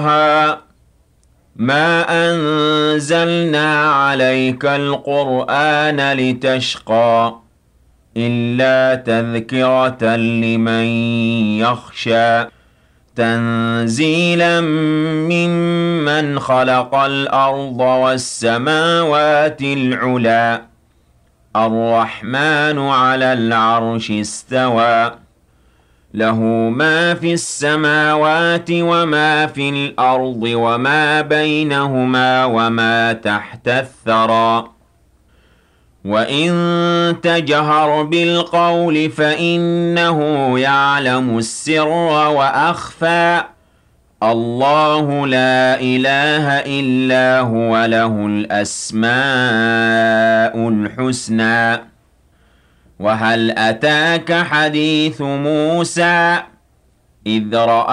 اقْرَأْهَا مَا أَنزَلْنَا عَلَيْكَ الْقُرْآنَ لِتَشْقَىٰ إِلَّا تَذْكِرَةً لِّمَن يَخْشَىٰ تَنزِيلًا مِّمَّنْ خَلَقَ الْأَرْضَ وَالسَّمَاوَاتِ الْعُلَى الرَّحْمَٰنُ عَلَى الْعَرْشِ اسْتَوَىٰ لَهُ مَا فِي السَّمَاوَاتِ وَمَا فِي الْأَرْضِ وَمَا بَيْنَهُمَا وَمَا تَحْتَ الثَّرَىٰ وَإِن تَجْهَرْ بِالْقَوْلِ فَإِنَّهُ يَعْلَمُ السِّرَّ وَأَخْفَى اللَّهُ لَا إِلَٰهَ إِلَّا هُوَ لَهُ الْأَسْمَاءُ الْحُسْنَىٰ وَهَلْ أَتَاكَ حَدِيثُ مُوسَىٰ إِذْ رَأَىٰ